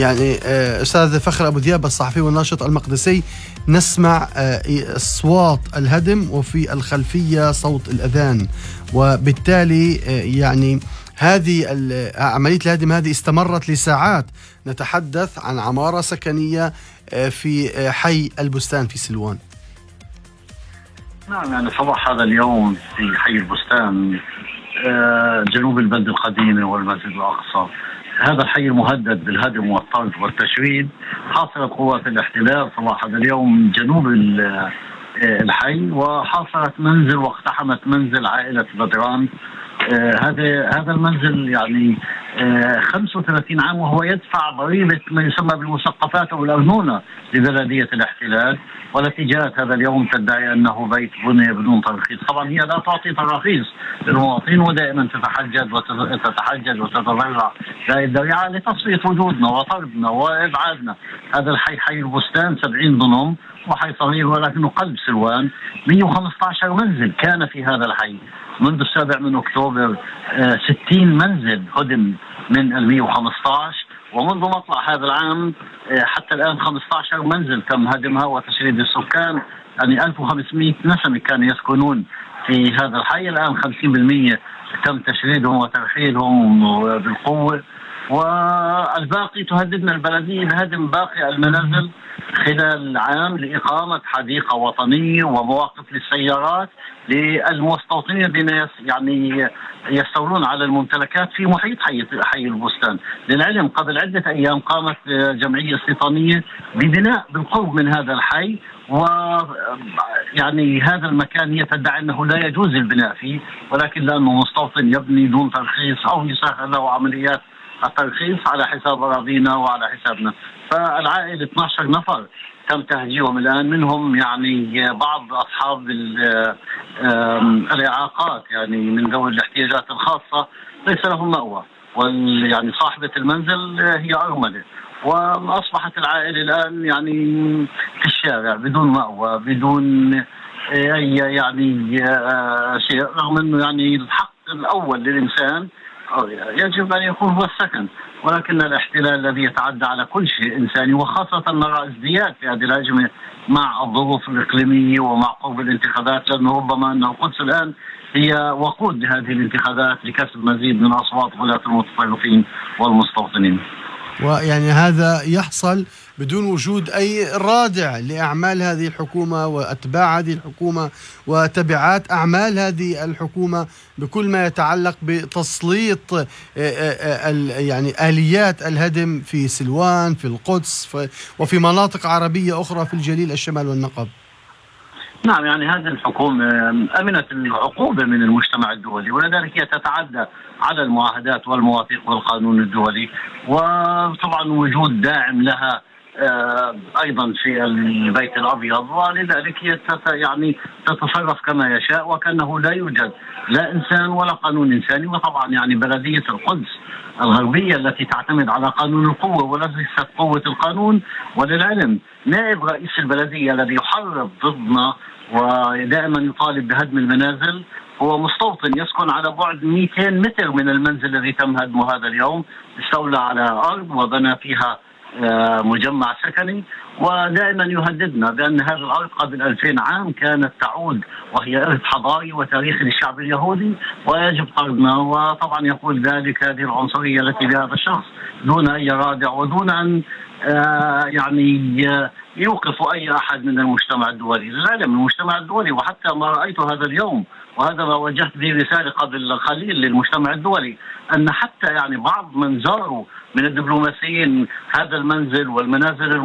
يعني أستاذ فخر أبو ذياب الصحفي والناشط المقدسي، نسمع أصوات الهدم وفي الخلفية صوت الأذان، وبالتالي يعني هذه عملية الهدم هذه استمرت لساعات. نتحدث عن عمارة سكنية في حي البستان في سلوان. نعم، يعني صباح هذا اليوم في حي البستان جنوب البلدة القديمة والمسجد الأقصى، هذا الحي المهدد بالهدم والطرد والتشريد، حاصرت قوات الاحتلال صباح هذا اليوم من جنوب الحي، وحاصرت منزل واقتحمت منزل عائلة بدران. هذا المنزل يعني 35 عام وهو يدفع ضريبة ما يسمى بالمسقفات أو الأرنونة لبلدية الاحتلال، والتي جاءت هذا اليوم تدعي أنه بيت بني بدون ترخيص. طبعا هي لا تعطي تراخيص للمواطنين، ودائما تتحجج وتتضرع الذريعة لتصفية وجودنا وطردنا وإبعادنا. هذا الحي حي البستان 70 ضنم وحي صغير ولكنه قلب سلوان. 115 منزل كان في هذا الحي منذ 7 أكتوبر. 60 منزل هدم من 115، ومنذ مطلع هذا العام حتى الآن 15 منزل تم هدمها وتشريد السكان. يعني 1500 نسمة كانوا يسكنون في هذا الحي، الآن 50% تم تشريدهم وترحيلهم بالقوة، والباقي تهددنا البلدية بهدم باقي المنازل خلال العام لإقامة حديقة وطنية ومواقف للسيارات للمستوطنين الذين يعني يستولون على الممتلكات في محيط حي البستان. للعلم قبل عدة أيام قامت جمعية استيطانية ببناء بالقرب من هذا الحي، ويعني هذا المكان هي تدعي أنه لا يجوز البناء فيه، ولكن لأنه مستوطن يبني دون ترخيص أو يسهل له عمليات الترخيص على حساب أراضينا وعلى حسابنا. فالعائلة 12 نفر تم تهجيرهم الآن، منهم يعني بعض أصحاب الإعاقات، يعني من ذوي الاحتياجات الخاصة ليس لهم مأوى، يعني صاحبة المنزل هي أرملة، وأصبحت العائلة الآن يعني في الشارع بدون مأوى بدون أي يعني شيء، رغم أنه يعني الحق الأول للإنسان يجب أن يكون هو السكن، ولكن الاحتلال الذي يتعدى على كل شيء إنساني، وخاصة نرى ازدياد في هذه الهجمة مع الظروف الإقليمية ومع قرب الانتخابات، لأنه ربما أن القدس الآن هي وقود لهذه الانتخابات لكسب مزيد من أصوات غلاة المتطرفين والمستوطنين. ويعني هذا يحصل بدون وجود أي رادع لأعمال هذه الحكومة وأتباع هذه الحكومة وتبعات أعمال هذه الحكومة بكل ما يتعلق بتسليط يعني آليات الهدم في سلوان، في القدس، وفي مناطق عربية أخرى في الجليل الشمال والنقب. نعم، يعني هذه الحكومة أمنت العقوبة من المجتمع الدولي، ولذلك هي تتعدى على المعاهدات والمواثيق والقانون الدولي، وطبعا وجود داعم لها أيضا في البيت الأبيض، ولذلك هي يعني تتصرف كما يشاء وكأنه لا يوجد لا إنسان ولا قانون إنساني. وطبعا يعني بلدية القدس الغربية التي تعتمد على قانون القوة وليست قوة القانون، وللعلم نائب رئيس البلدية الذي يحرض ضدنا ودائما يطالب بهدم المنازل هو مستوطن يسكن على بعد 200 متر من المنزل الذي تم هدمه هذا اليوم. استولى على أرض وبنى فيها مجمع سكني، ودائما يهددنا بأن هذه الأرض قبل 2000 عام كانت تعود وهي إرث حضاري وتاريخي للشعب اليهودي ويجب طردنا. وطبعا يقول ذلك هذه العنصرية التي بهذا الشخص دون أي رادع ودون أن يعني يوقف أي أحد من المجتمع الدولي. للعلم المجتمع الدولي، وحتى ما رأيته هذا اليوم وهذا ما وجهت به رسالة قبل قليل للمجتمع الدولي، أن حتى يعني بعض من زاروا من الدبلوماسيين هذا المنزل والمنازل